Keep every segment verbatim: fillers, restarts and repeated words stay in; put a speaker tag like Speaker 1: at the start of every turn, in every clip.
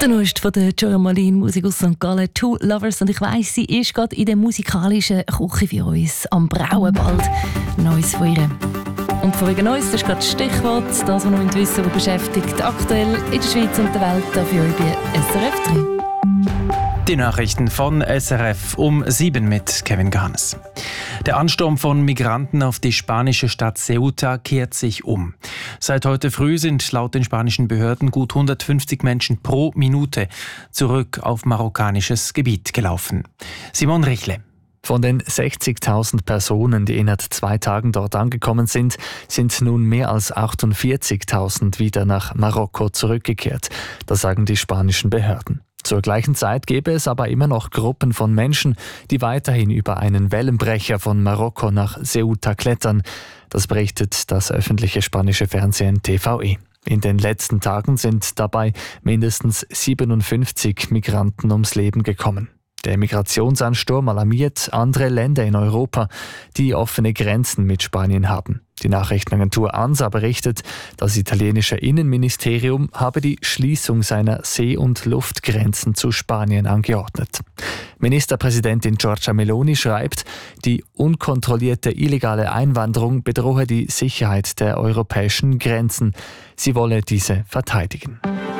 Speaker 1: Der neueste von der Joya Malin, Musik aus Sankt Gallen, «Two Lovers». Und ich weiss, sie ist gerade in der musikalischen Küche für uns am Brauen bald. Neues von ihr. Und von wegen Neues, das ist gerade das Stichwort, das, was wir noch wissen, was beschäftigt aktuell in der Schweiz und der Welt, dafür bei S R F drei.
Speaker 2: Die Nachrichten von S R F um sieben mit Kevin Garnes. Der Ansturm von Migranten auf die spanische Stadt Ceuta kehrt sich um. Seit heute früh sind laut den spanischen Behörden gut hundertfünfzig Menschen pro Minute zurück auf marokkanisches Gebiet gelaufen. Simon Richle.
Speaker 3: Von den sechzigtausend Personen, die innerhalb zwei Tagen dort angekommen sind, sind nun mehr als achtundvierzigtausend wieder nach Marokko zurückgekehrt. Das sagen die spanischen Behörden. Zur gleichen Zeit gäbe es aber immer noch Gruppen von Menschen, die weiterhin über einen Wellenbrecher von Marokko nach Ceuta klettern. Das berichtet das öffentliche spanische Fernsehen T V E. In den letzten Tagen sind dabei mindestens siebenundfünfzig Migranten ums Leben gekommen. Der Migrationsansturm alarmiert andere Länder in Europa, die offene Grenzen mit Spanien haben. Die Nachrichtenagentur ANSA berichtet, das italienische Innenministerium habe die Schließung seiner See- und Luftgrenzen zu Spanien angeordnet. Ministerpräsidentin Giorgia Meloni schreibt, die unkontrollierte illegale Einwanderung bedrohe die Sicherheit der europäischen Grenzen. Sie wolle diese verteidigen.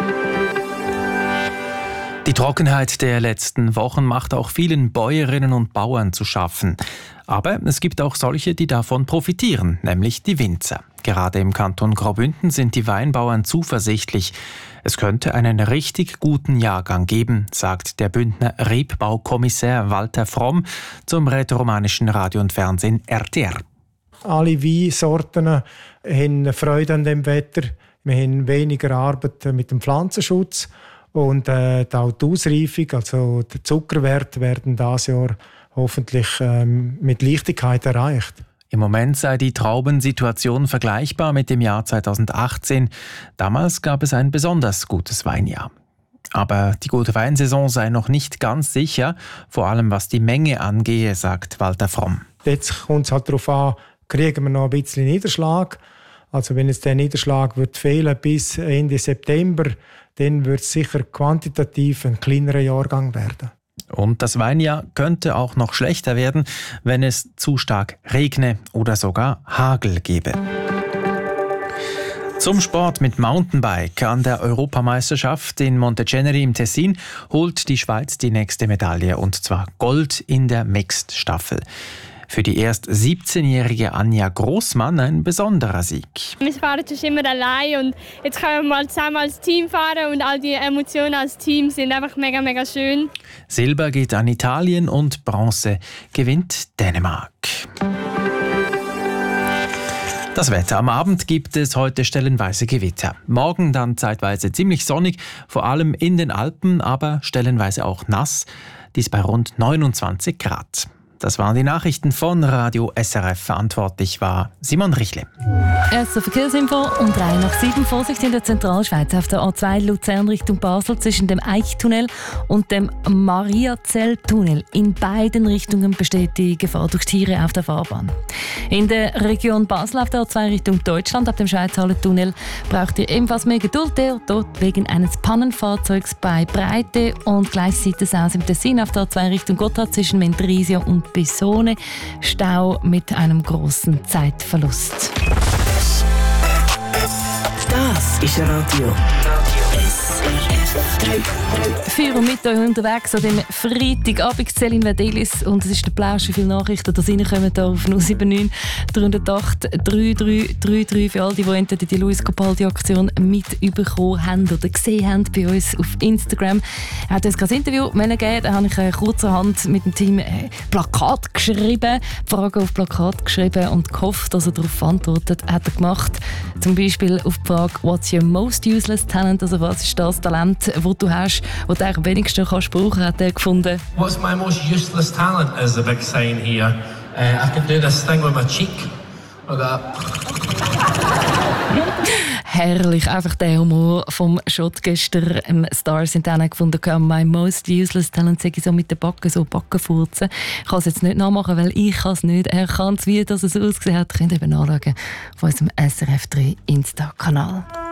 Speaker 2: Die Trockenheit der letzten Wochen macht auch vielen Bäuerinnen und Bauern zu schaffen. Aber es gibt auch solche, die davon profitieren, nämlich die Winzer. Gerade im Kanton Graubünden sind die Weinbauern zuversichtlich. Es könnte einen richtig guten Jahrgang geben, sagt der Bündner Rebbaukommissär Walter Fromm zum rätoromanischen Radio und Fernsehen R T R.
Speaker 4: Alle Weinsorten haben Freude an dem Wetter. Wir haben weniger Arbeit mit dem Pflanzenschutz. Und äh, auch die Ausreifung, also der Zuckerwert, werden dieses Jahr hoffentlich ähm, mit Leichtigkeit erreicht.
Speaker 2: Im Moment sei die Traubensituation vergleichbar mit dem Jahr zweitausendachtzehn. Damals gab es ein besonders gutes Weinjahr. Aber die gute Weinsaison sei noch nicht ganz sicher, vor allem was die Menge angehe, sagt Walter Fromm.
Speaker 4: Jetzt kommt es halt darauf an, kriegen wir noch ein bisschen Niederschlag. Also wenn es der Niederschlag wird fehlen bis Ende September, dann wird es sicher quantitativ ein kleinerer Jahrgang werden.
Speaker 2: Und das Weinjahr könnte auch noch schlechter werden, wenn es zu stark regne oder sogar Hagel gebe. Zum Sport mit Mountainbike an der Europameisterschaft in Monteceneri im Tessin holt die Schweiz die nächste Medaille, und zwar Gold in der Mixed-Staffel. Für die erst siebzehnjährige Anja Grossmann ein besonderer Sieg.
Speaker 5: Wir fahren schon immer allein und jetzt können wir mal zusammen als Team fahren und all die Emotionen als Team sind einfach mega, mega schön.
Speaker 2: Silber geht an Italien und Bronze gewinnt Dänemark. Das Wetter. Am Abend gibt es heute stellenweise Gewitter. Morgen dann zeitweise ziemlich sonnig, vor allem in den Alpen, aber stellenweise auch nass. Dies bei rund neunundzwanzig Grad. Das waren die Nachrichten von Radio S R F. Verantwortlich war Simon Richle.
Speaker 1: Erste Verkehrsinfo um drei nach sieben. Vorsicht in der Zentralschweiz auf der A zwei Luzern Richtung Basel zwischen dem Eichtunnel und dem Mariazell-Tunnel. In beiden Richtungen besteht die Gefahr durch Tiere auf der Fahrbahn. In der Region Basel auf der A zwei Richtung Deutschland ab dem Schweizhalle-Tunnel braucht ihr ebenfalls mehr Geduld. Dort wegen eines Pannenfahrzeugs bei Breite, und gleich sieht es aus im Tessin auf der A zwei Richtung Gotthard zwischen Mendrisio und Bissone. Stau mit einem grossen Zeitverlust.
Speaker 6: Das ist Radio S R F drei.
Speaker 1: Für und mit euch unterwegs an dem Freitagabend, Céline Verdelis, und es ist der Plausch, wie viele Nachrichten da reinkommen hier auf null sieben neun drei null acht drei drei drei drei für all die, die entweder die Luis Capaldi-Aktion mitbekommen haben oder gesehen haben bei uns auf Instagram. Er hat uns gerade ein Interview gegeben, da habe ich kurzerhand mit dem Team ein Plakat geschrieben, Fragen auf Plakat geschrieben und gehofft, dass er darauf antwortet. Hat er gemacht. Zum Beispiel auf die Frage «What's your most useless talent?» Also was ist das Talent, das du hast, das du am wenigsten kannst brauchen, hat er gefunden.
Speaker 7: What's my most useless talent is the big sign here. Uh, I can do this thing with my cheek. Like that.
Speaker 1: Herrlich, einfach der Humor vom Shot gestern. Ähm, Stars sind dann gefunden, «My most useless talent» sei so mit den Backen, so Backenfurzen. Ich kann es jetzt nicht nachmachen, weil ich es nicht. Er kann es, wie das es ausgesehen hat. Könnt ihr eben nachschauen auf unserem S R F drei Insta-Kanal.